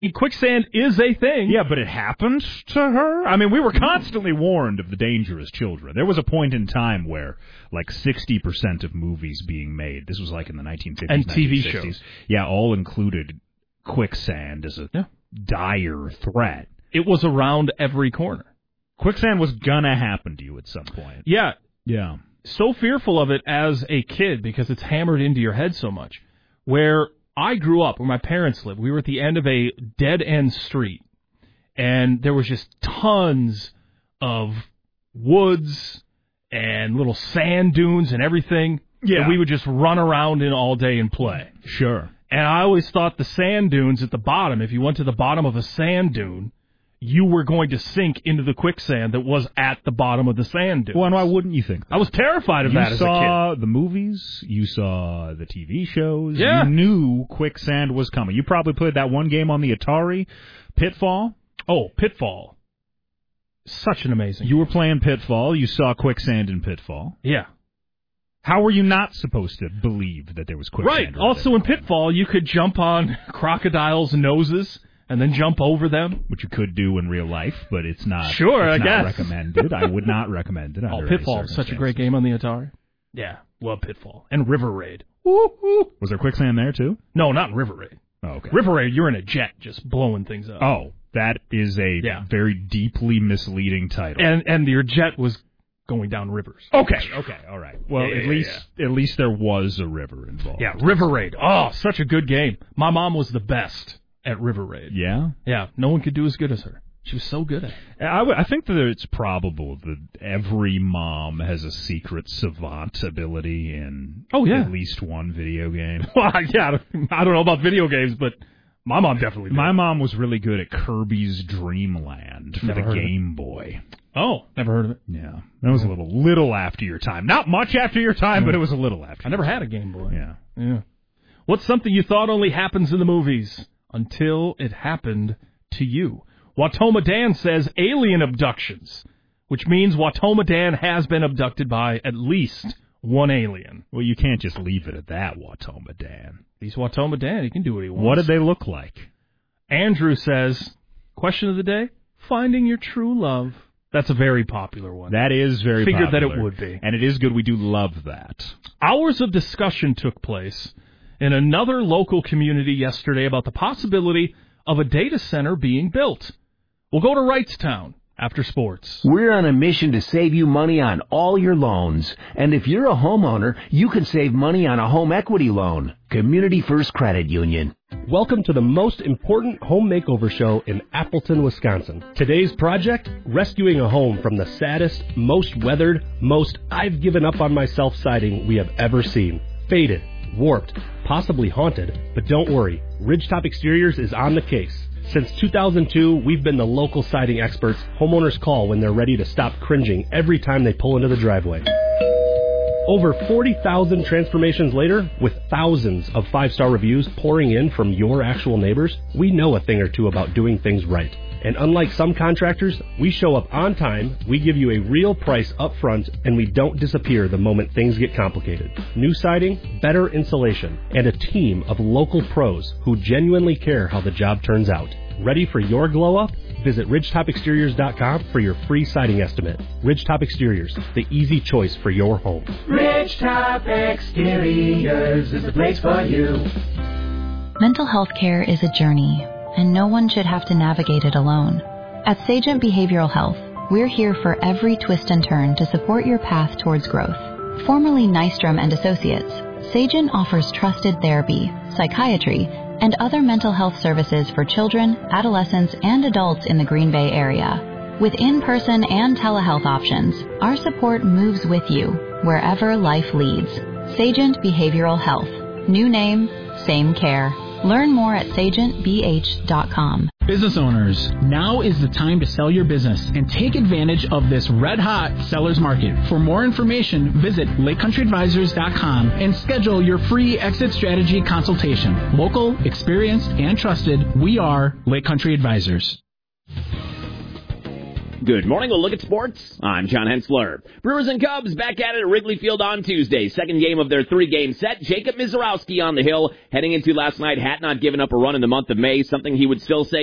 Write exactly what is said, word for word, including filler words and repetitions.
Quicksand is a thing. Yeah, but it happened to her? I mean, we were constantly warned of the danger as children. There was a point in time where, like, sixty percent of movies being made, this was like in the nineteen fifties, and T V nineteen sixties, shows. Yeah, all included quicksand as a yeah. dire threat. It was around every corner. Quicksand was gonna happen to you at some point. Yeah. Yeah. So fearful of it as a kid because it's hammered into your head so much. Where I grew up, where my parents lived, we were at the end of a dead-end street, and there was just tons of woods and little sand dunes and everything Yeah. that we would just run around in all day and play. Sure. And I always thought the sand dunes at the bottom, if you went to the bottom of a sand dune, you were going to sink into the quicksand that was at the bottom of the sand dune. Well, and why wouldn't you think that? I was terrified of you that as a kid. You saw the movies, you saw the T V shows, yeah. you knew quicksand was coming. You probably played that one game on the Atari, Pitfall. Oh, Pitfall. Such an amazing You game. were playing Pitfall, you saw quicksand in Pitfall. Yeah. How were you not supposed to believe that there was quicksand? Right. Also in Pitfall, you could jump on crocodiles' noses and then jump over them. Which you could do in real life, but it's not, sure, it's I not guess. recommended. I would not recommend it. Oh, Pitfall is such a great game on the Atari. Yeah, love Pitfall. And River Raid. Woo-hoo. Was there quicksand there, too? No, not in River Raid. Oh, okay. River Raid, you're in a jet just blowing things up. Oh, that is a yeah. very deeply misleading title. And and your jet was going down rivers. Okay, okay, all right. Well, yeah, at yeah, least yeah. at least there was a river involved. Yeah, River Raid. Oh, such a good game. My mom was the best at River Raid. Yeah? Yeah, no one could do as good as her. She was so good at it. I, w- I think that it's probable that every mom has a secret savant ability in oh, yeah. at least one video game. Well, yeah, I don't know about video games, but my mom definitely did. My mom was really good at Kirby's Dream Land for Never the Game Boy. Oh, never heard of it. Yeah, that was a little little after your time. Not much after your time, yeah. but it was a little after. I never had a Game Boy. Yeah. Yeah. What's something you thought only happens in the movies until it happened to you? Watoma Dan says alien abductions, which means Watoma Dan has been abducted by at least one alien. Well, you can't just leave it at that, Watoma Dan. He's Watoma Dan. He can do what he wants. What did they look like? Andrew says, question of the day, finding your true love. That's a very popular one. That is very Figured popular. that it would be. And it is good. We do love that. Hours of discussion took place in another local community yesterday about the possibility of a data center being built. We'll go to Wrightstown after sports. We're on a mission to save you money on all your loans. And if you're a homeowner, you can save money on a home equity loan. Community First Credit Union. Welcome to the most important home makeover show in Appleton, Wisconsin. Today's project, rescuing a home from the saddest, most weathered, most I've given up on myself siding we have ever seen. Faded, warped, possibly haunted, but don't worry, Ridgetop Exteriors is on the case. Since two thousand two, we've been the local siding experts homeowners call when they're ready to stop cringing every time they pull into the driveway. Over forty thousand transformations later, with thousands of five-star reviews pouring in from your actual neighbors, we know a thing or two about doing things right. And unlike some contractors, we show up on time, we give you a real price up front, and we don't disappear the moment things get complicated. New siding, better insulation, and a team of local pros who genuinely care how the job turns out. Ready for your glow-up? Visit ridgetop exteriors dot com for your free siding estimate. Ridgetop Exteriors, the easy choice for your home. Ridgetop Exteriors is the place for you. Mental health care is a journey, and no one should have to navigate it alone. At Sagent Behavioral Health, we're here for every twist and turn to support your path towards growth. Formerly Nystrom and Associates, Sagent offers trusted therapy, psychiatry, and other mental health services for children, adolescents, and adults in the Green Bay area. With in-person and telehealth options, our support moves with you wherever life leads. Sagent Behavioral Health. New name, same care. Learn more at sagent b h dot com. Business owners, now is the time to sell your business and take advantage of this red-hot seller's market. For more information, visit lake country advisors dot com and schedule your free exit strategy consultation. Local, experienced, and trusted, we are Lake Country Advisors. Good morning. We'll look at sports. I'm John Hensler. Brewers and Cubs back at it at Wrigley Field on Tuesday. Second game of their three-game set. Jacob Mizorowski on the hill. Heading into last night, had not given up a run in the month of May, something he would still say